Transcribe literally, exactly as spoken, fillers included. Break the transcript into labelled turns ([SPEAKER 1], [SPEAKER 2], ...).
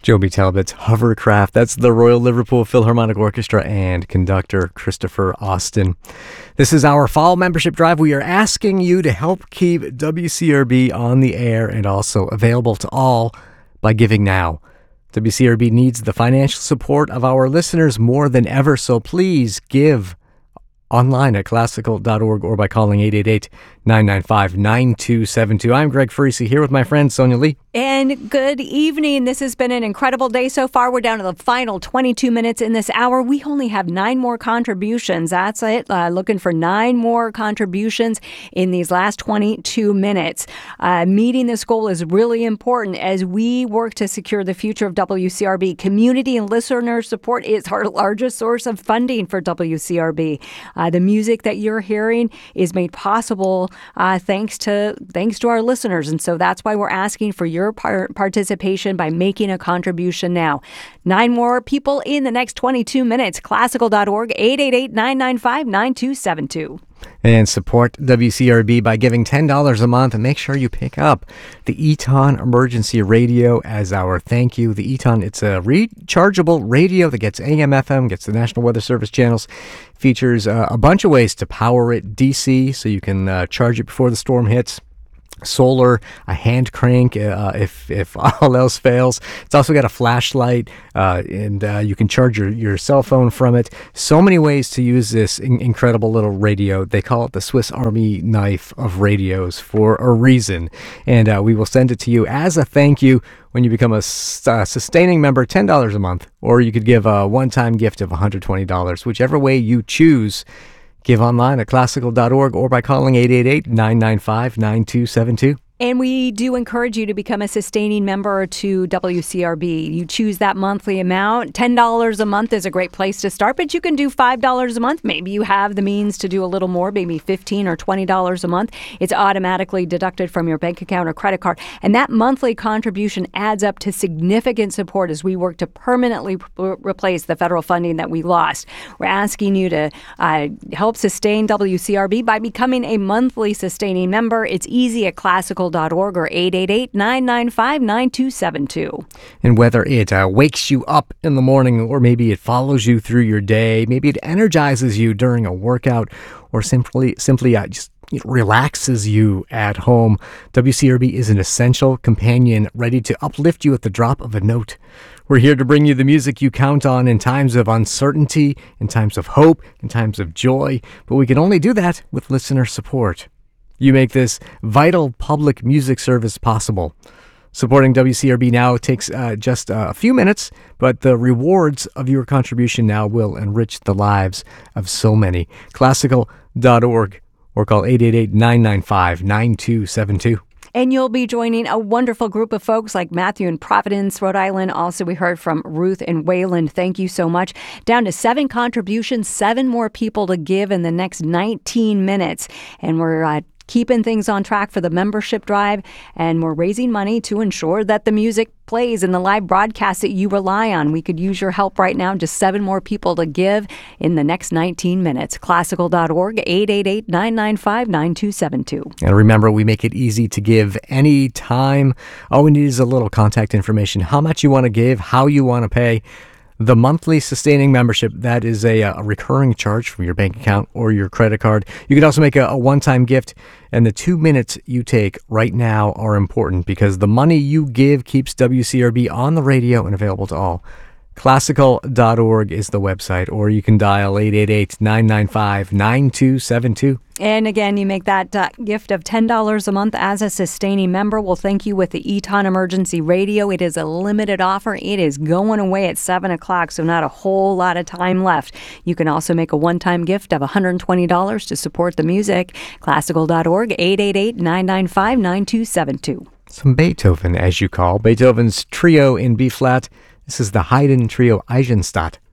[SPEAKER 1] Joby Talbot's Hovercraft. That's the Royal Liverpool Philharmonic Orchestra and conductor Christopher Austin. This is our fall membership drive. We are asking you to help keep W C R B on the air and also available to all by giving now. W C R B needs the financial support of our listeners more than ever, so please give online at classical dot org or by calling eight eight eight, nine nine five, nine two seven two. I'm Greg Farisi here with my friend Sonia Lee.
[SPEAKER 2] And good evening. This has been an incredible day so far. We're down to the final twenty-two minutes in this hour. We only have nine more contributions. That's it. Uh, looking for nine more contributions in these last twenty-two minutes. Uh, meeting this goal is really important as we work to secure the future of W C R B. Community and listener support is our largest source of funding for W C R B. Uh, the music that you're hearing is made possible uh, thanks to thanks to our listeners. And so that's why we're asking for your par- participation by making a contribution now. Nine more people in the next twenty-two minutes. classical dot org, eight eight eight, nine nine five, nine two seven two.
[SPEAKER 1] And support W C R B by giving ten dollars a month, and make sure you pick up the Eton Emergency Radio as our thank you. The Eton, it's a rechargeable radio that gets A M, F M, gets the National Weather Service channels, features uh, a bunch of ways to power it D C, so you can uh, charge it before the storm hits. Solar, a hand crank uh, if if all else fails. It's also got a flashlight, uh, and uh, you can charge your, your cell phone from it. So many ways to use this in- incredible little radio. They call it the Swiss Army knife of radios for a reason. And uh, we will send it to you as a thank you when you become a s- uh, sustaining member, ten dollars a month. Or you could give a one-time gift of one hundred twenty dollars, whichever way you choose. Give online at classical dot org or by calling eight eight eight, nine nine five, nine two seven two.
[SPEAKER 2] And we do encourage you to become a sustaining member to W C R B. You choose that monthly amount. ten dollars a month is a great place to start, but you can do five dollars a month. Maybe you have the means to do a little more, maybe fifteen dollars or twenty dollars a month. It's automatically deducted from your bank account or credit card. And that monthly contribution adds up to significant support as we work to permanently p- replace the federal funding that we lost. We're asking you to uh, help sustain W C R B by becoming a monthly sustaining member. It's easy at classical dot org or eight eight eight, nine nine five, nine two seven two.
[SPEAKER 1] And whether it uh, wakes you up in the morning, or maybe it follows you through your day, maybe it energizes you during a workout, or simply simply uh, just it relaxes you at home, W C R B is an essential companion ready to uplift you at the drop of a note. We're here to bring you the music you count on in times of uncertainty, in times of hope, in times of joy, but we can only do that with listener support. You make this vital public music service possible. Supporting W C R B now takes uh, just a few minutes, but the rewards of your contribution now will enrich the lives of so many. classical dot org or call eight eight eight, nine nine five, nine two seven two.
[SPEAKER 2] And you'll be joining a wonderful group of folks like Matthew in Providence, Rhode Island. Also, we heard from Ruth in Wayland. Thank you so much. Down to seven contributions, seven more people to give in the next nineteen minutes. And we're uh, keeping things on track for the membership drive, and we're raising money to ensure that the music plays in the live broadcast that you rely on. We could use your help right now. Just seven more people to give in the next nineteen minutes. classical dot org, eight eight eight, nine nine five, nine two seven two.
[SPEAKER 1] And remember, we make it easy to give any time. All we need is a little contact information, how much you want to give, how you want to pay. The monthly sustaining membership, that is a, a recurring charge from your bank account or your credit card. You can also make a, a one-time gift, and the two minutes you take right now are important because the money you give keeps W C R B on the radio and available to all. classical dot org is the website, or you can dial eight eight eight, nine nine five, nine two seven two.
[SPEAKER 2] And again, you make that uh, gift of ten dollars a month as a sustaining member. We'll thank you with the Eton Emergency Radio. It is a limited offer. It is going away at seven o'clock, so not a whole lot of time left. You can also make a one-time gift of one hundred twenty dollars to support the music. classical dot org, eight eight eight, nine nine five, nine two seven two.
[SPEAKER 1] Some Beethoven, as you call. Beethoven's Trio in B-flat. This is the Haydn Trio Eisenstadt.